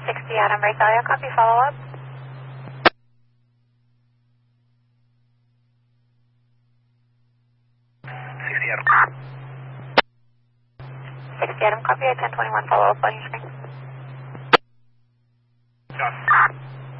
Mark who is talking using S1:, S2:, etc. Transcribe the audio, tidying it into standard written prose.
S1: 60 Adam Ray-Thalia, copy, follow up.
S2: 60 Adam.
S1: 60 Adam, copy, 1021, follow up on your screen.
S2: Done.